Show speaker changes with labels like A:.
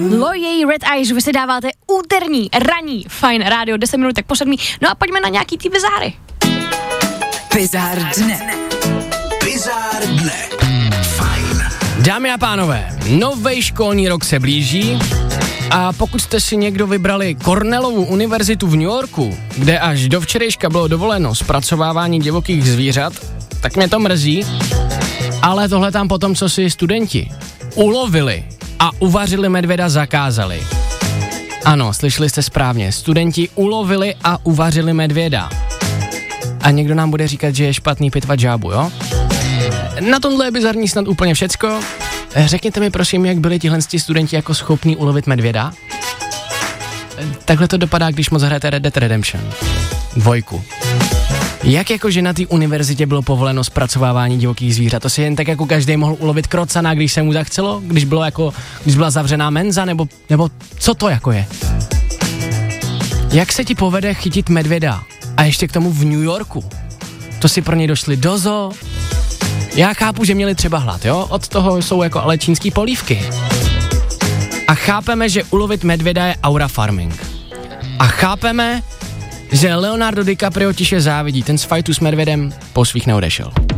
A: Loyej Red Eyes, vy si dáváte úterní, ranní, fajn rádio, 10 minutek po 7. No a pojďme na nějaký ty bizáry.
B: Bizár dne.
C: Bizár dne. Fajn.
D: Dámy a pánové, nový školní rok se blíží a pokud jste si někdo vybrali Cornellovu univerzitu v New Yorku, kde až do včerejška bylo dovoleno zpracovávání divokých zvířat, tak mě to mrzí, ale tohle tam potom, co si studenti ulovili a uvařili medvěda, zakázali. Ano, slyšeli jste správně, studenti ulovili a uvařili medvěda. A někdo nám bude říkat, že je špatný pitvat žábu, jo? Na tomhle je bizarní snad úplně všecko. Řekněte mi prosím, jak byli tihle studenti jako schopní ulovit medvěda? Takhle to dopadá, když moc hrajete Red Dead Redemption 2. Jak jakože na té univerzitě bylo povoleno zpracovávání divokých zvířat? To si jen tak jako každý mohl ulovit krocana, když se mu zachcelo? Když byla zavřená menza? Nebo co to jako je? Jak se ti povede chytit medvěda? A ještě k tomu v New Yorku? To si pro ně došli do zoo? Já chápu, že měli třeba hlad, jo? Od toho jsou jako ale čínský polívky. A chápeme, že ulovit medvěda je aura farming. A chápeme, že Leonardo DiCaprio tiše závidí, ten z fajtu s medvědem po svých neodešel.